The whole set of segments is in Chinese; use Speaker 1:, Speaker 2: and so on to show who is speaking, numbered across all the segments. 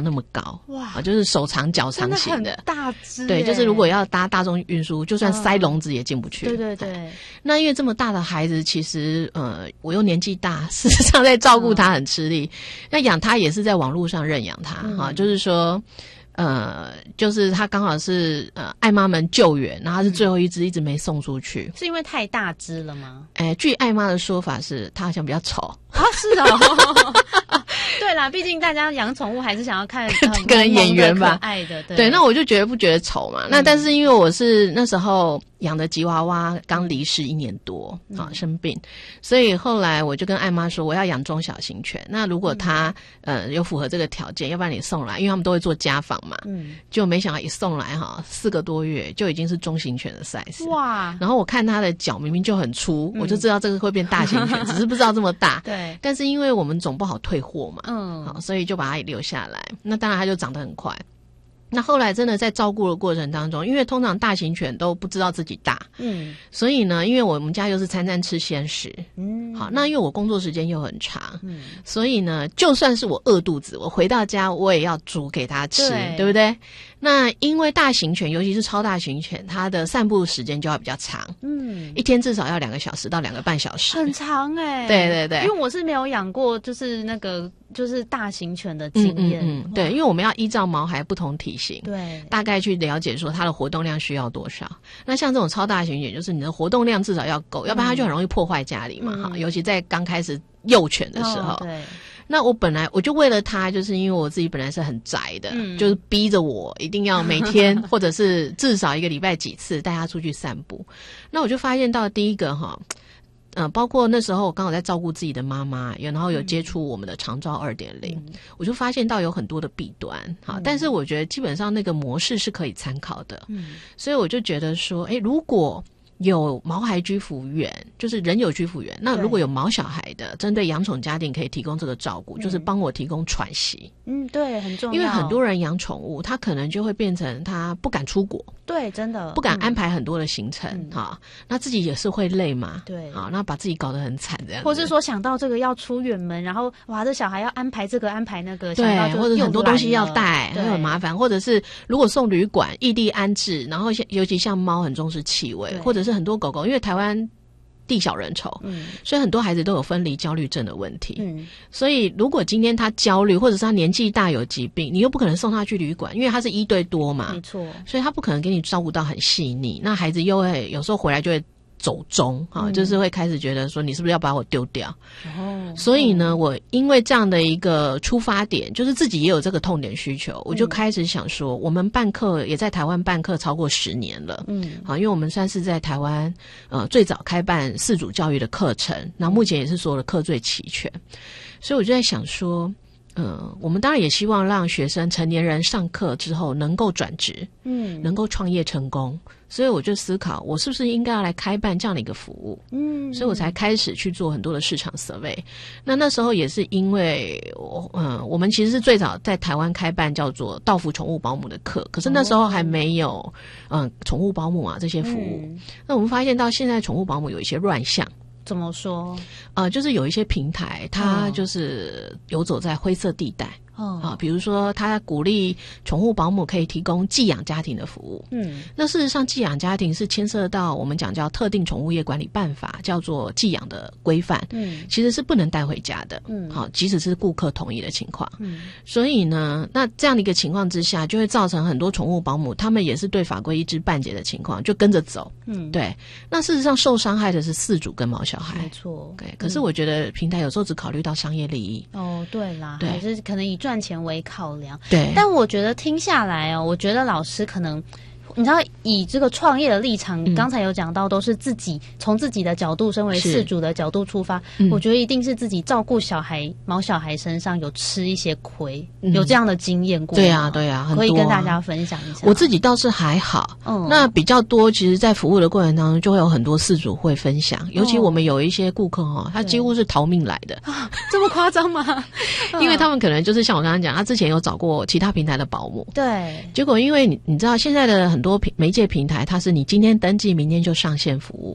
Speaker 1: 那么高，
Speaker 2: 哇，
Speaker 1: 就是手长脚长型
Speaker 2: 真的很大只，
Speaker 1: 对，就是如果要搭大众运输，就算塞笼子也进不去。
Speaker 2: 对对对。
Speaker 1: 那因为这么大的孩子，其实我又年纪大，事实上在照顾他很吃力。那养他也是在网络上认养他就是说。就是他刚好是爱妈们救援，然后他是最后一只，一直没送出去。
Speaker 2: 是因为太大只了吗？
Speaker 1: 据爱妈的说法是，他好像比较丑
Speaker 2: 啊，是哦。对啦，毕竟大家养宠物还是想要看
Speaker 1: 个人演员吧，
Speaker 2: 可爱的。
Speaker 1: 对，那我就不觉得丑嘛。那但是因为我是那时候养的吉娃娃刚离世1年多生病，所以后来我就跟爱妈说，我要养中小型犬。那如果他有符合这个条件，要不然你送来，因为他们都会做家访嘛。就没想到一送来4个多月就已经是中型犬的 size。哇！然后我看他的脚明明就很粗，我就知道这个会变大型犬，只是不知道这么大。
Speaker 2: 对。
Speaker 1: 但是因为我们总不好退货嘛。好，所以就把它留下来。那当然它就长得很快。那后来真的在照顾的过程当中，因为通常大型犬都不知道自己大，所以呢，因为我们家又是餐餐吃鲜食，好，那因为我工作时间又很长，所以呢，就算是我饿肚子，我回到家我也要煮给它吃，对不对？那因为大型犬，尤其是超大型犬，它的散步时间就要比较长，一天至少要2个小时到2个半小时，
Speaker 2: 很长
Speaker 1: 对对对，
Speaker 2: 因为我是没有养过，就是大型犬的经验，
Speaker 1: 对，因为我们要依照毛孩不同体型，
Speaker 2: 对，
Speaker 1: 大概去了解说它的活动量需要多少。那像这种超大型犬，就是你的活动量至少要够，要不然它就很容易破坏家里嘛，尤其在刚开始幼犬的时候。
Speaker 2: 对。
Speaker 1: 那我就为了它，就是因为我自己本来是很宅的，就是逼着我一定要每天或者是至少1个礼拜几次带它出去散步。那我就发现到第一个包括那时候我刚好在照顾自己的妈妈，然后有接触我们的长照 2.0，我就发现到有很多的弊端但是我觉得基本上那个模式是可以参考的，所以我就觉得说，如果有毛孩居服员，就是人有居服员，那如果有毛小孩的，针对养宠家庭可以提供这个照顾，就是帮我提供喘息。
Speaker 2: 对，很重要。
Speaker 1: 因为很多人养宠物，他可能就会变成他不敢出国，
Speaker 2: 对，真的
Speaker 1: 不敢安排很多的行程那自己也是会累嘛，
Speaker 2: 对
Speaker 1: 那把自己搞得很惨这样子，
Speaker 2: 或是说想到这个要出远门，然后哇，这小孩要安排这个安排那个，
Speaker 1: 对，或者很多东西要带，
Speaker 2: 会
Speaker 1: 很麻烦，或者是如果送旅馆异地安置，然后尤其像猫很重视气味，或者是很多狗狗，因为台湾地小人稠，所以很多孩子都有分离焦虑症的问题，所以如果今天他焦虑，或者是他年纪大有疾病，你又不可能送他去旅馆，因为他是1对多嘛，
Speaker 2: 没错，
Speaker 1: 所以他不可能给你照顾到很细腻，那孩子又会有时候回来就会走中就是会开始觉得说你是不是要把我丢掉所以呢我因为这样的一个出发点，就是自己也有这个痛点需求，我就开始想说我们办课也在台湾办课超过10年了因为我们算是在台湾最早开办饲主教育的课程，那目前也是所有的课最齐全，所以我就在想说我们当然也希望让学生成年人上课之后能够转职能够创业成功，所以我就思考我是不是应该要来开办这样的一个服务所以我才开始去做很多的市场 survey。 那时候也是因为我们其实是最早在台湾开办叫做到府宠物保姆的课，可是那时候还没有宠物保姆这些服务那我们发现到现在宠物保姆有一些乱象。
Speaker 2: 怎么说？
Speaker 1: 就是有一些平台它就是游走在灰色地带比如说他鼓励宠物保姆可以提供寄养家庭的服务那事实上寄养家庭是牵涉到我们讲叫特定宠物业管理办法，叫做寄养的规范其实是不能带回家的即使是顾客同意的情况所以呢那这样的一个情况之下，就会造成很多宠物保姆他们也是对法规一知半解的情况，就跟着走对，那事实上受伤害的是饲主跟毛小孩，
Speaker 2: 没错
Speaker 1: 对，可是我觉得平台有时候只考虑到商业利益
Speaker 2: 对啦，
Speaker 1: 对，
Speaker 2: 还是可能以赚钱为考量，
Speaker 1: 对，
Speaker 2: 但我觉得听下来我觉得老师可能你知道以这个创业的立场刚才有讲到都是自己从自己的角度身为饲主的角度出发我觉得一定是自己照顾毛小孩身上有吃一些亏有这样的经验过吗？
Speaker 1: 对啊
Speaker 2: 可以跟大家分享一下。
Speaker 1: 我自己倒是还好那比较多其实在服务的过程当中就会有很多饲主会分享尤其我们有一些顾客他几乎是逃命来的
Speaker 2: 这么夸张吗？
Speaker 1: 因为他们可能就是像我刚刚讲他之前有找过其他平台的保姆
Speaker 2: 对，
Speaker 1: 结果因为你知道现在的很多媒介平台它是你今天登记明天就上线服务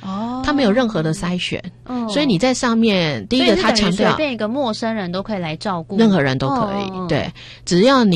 Speaker 1: 它没有任何的筛选，所以你在上面，第一个他强调
Speaker 2: 随便一个陌生人都可以来照顾，
Speaker 1: 任何人都可以，对，只要你